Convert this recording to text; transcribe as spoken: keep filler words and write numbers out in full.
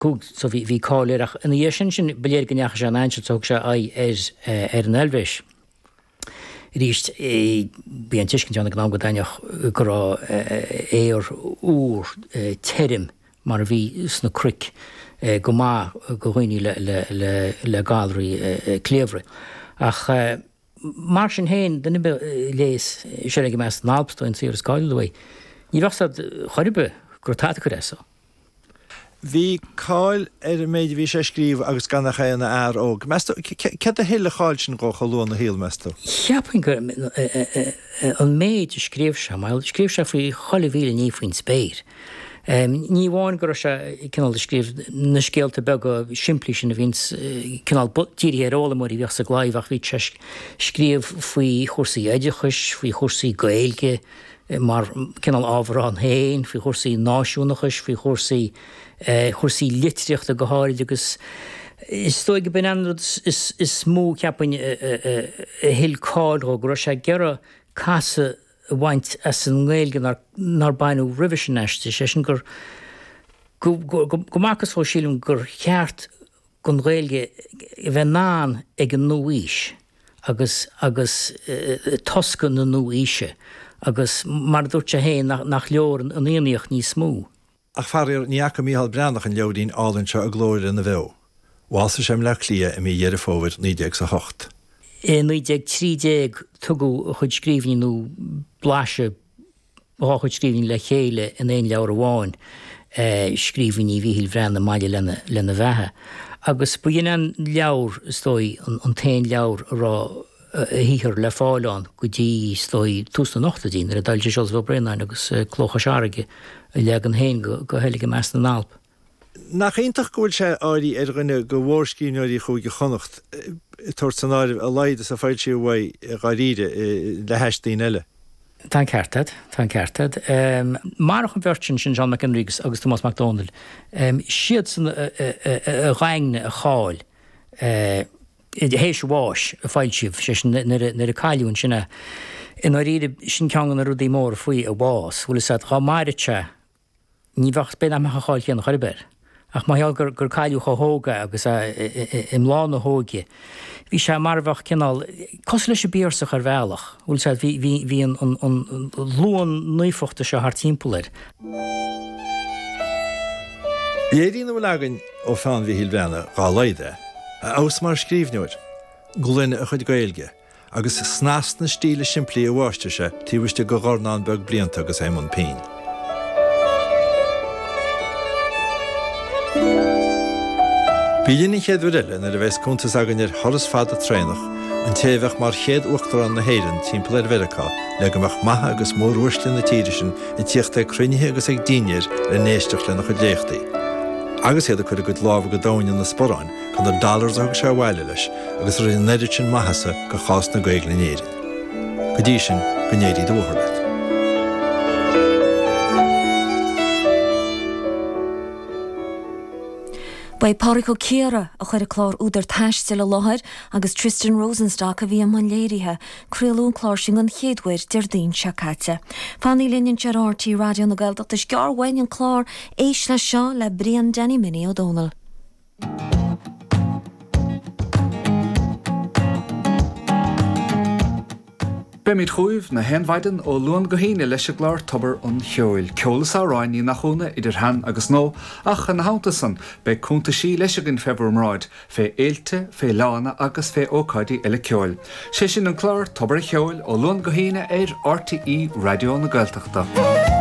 Cúg so bhí bhí cáileach in dhé sin sin beléir gneach se an aintse tug se é ar an elbhis. Ríist bí an tuiscin teanna gnám go daineach go éar úr terim mar bhí sna cric go má go ghaoine le galraí cléomhre. Ach mar sin héin den nibbe léis sé go meas an Alpstoin sí ar Scailúha. Ní bhasad choribe gur táta go résa. Bhí cáil ar méid bhí sé scríomh agus gan nach chéanna air óg. Measta, ce a héile cháil sin go chalún na híal measta? Cheapin gur an méid scríomh se, mail scríomh se faoi chola bhíle ní faoin spéir. Ní bháin gur se cinál scríomh na scéalta be go siimplí sin a bhís cinál tíí ar óla mórí bheoh sa gláimh ach bhí se scríomh faoi chórsaí éidechas, faoi chórsaí gaeilge, mar cinál ábhrán héin, faoi chórsaí náisiúnachas, faoi chórsaí chórsaí litreacht a go háirid agus is tói go ben anrad is smó ceapain hil cáilró gur se gera casa bhaint as an ngéilge nar bainú rivision eiste sé sin gur go máchas fó sílim gur cheart gon ngéilge bheith náin ag an nóís agus agus toscan na nóíse agus mar dúirt sé héin nach leor an éonaíoch ní smó. Ach farir níacha míhall breannach an leodín álann se a glóir in na bhew. Bhása sem le clia a mí dhéar fóbhar nídeag sa hocht. Nídeag trídeag tugu chuid scríbhníú blaise á chuid scríbhní le chéile in éon leabhar bháin scríbhní bhíhíil bhreanna maiile lena bheitthe. Agus bu dhéana an leabhar stoi an tain leabhar rá híhir le fáileán go dtí stoi tús na nachta dín ar a dailde seos bh breanain agus clócha seaige le an héin go heilige meas na Alp. Nach intach gohfuil sé áirí ar rinne go bhórcíneoirí chuig go chonacht tuair san áirih a leid a fáiltí bhhaid gáíide le heistíon eile. Tá ceartad, tá ceartad. Marach an bhirtin sin John McEnrigus agus Thomas MacDonald. Siad san a ghaingne a cháil hééis bháis a fáiltíomh sé nar a caiún sinna in áíide sin ceangan a rudí mór faoi a bhás, bhfuil sa gá mairite ní bhacht be am cháil chéan choriber. Ach maiall gur gur caiú chothóga agus im lán na hóge. Bhí sé marbhah cinál cos leis bíorsach ar bhealach, bhfuil sé bhí an luan nuofochta se th timpplair. Éiríonn bhfuil agan ó fan bhí híl bheanna gá leide, ás mar scríbhneir, gúlainne a chuid gailge, agus snás na stíle siimplí a bháiste se tíhuiste go gharnán beg blianta agus éimon pein. Bílinn í chéad bhile nar a bheits cúntas agan ar thoras fada trénach an téhheach mar chéad uachtarán na héireann timppla ar Mheiriceá le go mbeadh maithe agus mór uaisleán na tíiri sin i tíochta cruinithe agus ag daoinear le néisteach le na chuid léachtaí. Agus héad a chuir a go lábh go dain na sporráin chun ar dallars agus se bhhaile leis agus ru neidir sin maithasa go chás na gaig le néirin. Go dtí sin go néirí dúthirlet. Ba Párico Ciara a chuir a chlár údar taiste le láthir agus Tristan Rosenstock a bhí am an léirithe cruúún chlár sin an chéadhair deirdaon se caite. Fannaí líonn ar R T Radio na Gaeltacht is gearhhain an chlár éis le seo le Brian Denny Minnie O'Donnell. Be míid chuomh na henmhaiden ó luan go héine leis a glár tobar an cheoil. Ceolalas áráin í nach chúna idir hen agus nó ach an hátasan be cúnta sí leis a gin februar mráid fé éilte, fé lána agus fé ócáidí eile ceoil. sé sin an chlár tobar a cheoil ó luan go héine ar R T E Radio na Gaeltachta.